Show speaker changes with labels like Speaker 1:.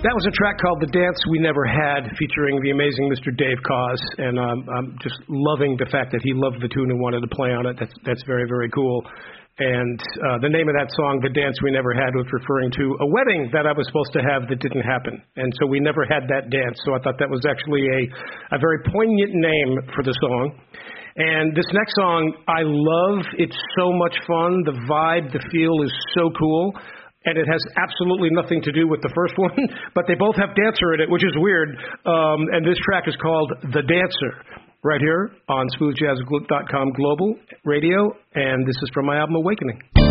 Speaker 1: That was a track called The Dance We Never Had, featuring the amazing Mr. Dave Koz, and I'm just loving the fact that he loved the tune and wanted to play on it. That's very, very cool. And the name of that song, The Dance We Never Had, was referring to a wedding that I was supposed to have that didn't happen. And so we never had that dance. So I thought that was actually a very poignant name for the song. And this next song, I love. It's so much fun. The vibe, the feel is so cool. And it has absolutely nothing to do with the first one, but they both have Dancer in it, which is weird. And this track is called The Dancer, right here on smoothjazz.com Global Radio. And this is from my album, Awakening.